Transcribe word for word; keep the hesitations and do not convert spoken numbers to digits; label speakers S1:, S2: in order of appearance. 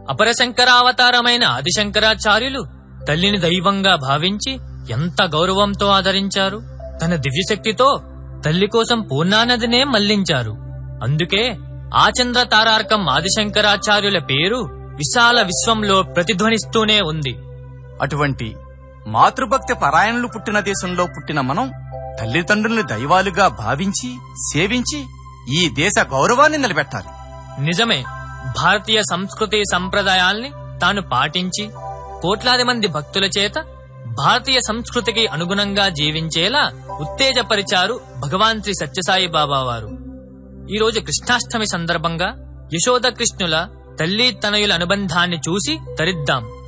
S1: అపరశంకరావతారమైన ఆదిశంకరాచార్యులు తల్లిని దైవంగా భావించి ఎంత గౌరవంతో ఆదరించారు. తన దివ్యశక్తితో తల్లి కోసం పూర్ణానదినే మళ్లించారు. అందుకే ఆచంద్ర తారార్కం ఆదిశంకరాచార్యుల పేరు విశాల విశ్వంలో ప్రతిధ్వనిస్తూనే ఉంది.
S2: అటువంటి మాతృభక్తి పరాయణులు పుట్టిన దేశంలో పుట్టిన మనం తల్లిదండ్రుల్ని దైవాలుగా భావించి సేవించి ఈ దేశ గౌరవాన్ని నిలబెట్టాలి.
S1: నిజమే. భారతీయ సంస్కృతి సంప్రదాయాల్ని తాను పాటించి కోట్లాది మంది భక్తుల చేత భారతీయ సంస్కృతికి అనుగుణంగా జీవించేలా ఉత్తేజపరిచారు భగవాన్ శ్రీ సత్యసాయి బాబా వారు. ఈరోజు కృష్ణాష్టమి సందర్భంగా యశోద కృష్ణుల తల్లి తనయుల అనుబంధాన్ని చూసి తరిద్దాం.